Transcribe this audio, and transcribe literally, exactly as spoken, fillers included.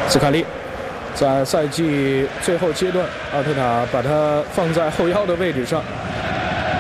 斯卡利在赛季最后阶段，阿特塔把他放在后腰的位置上。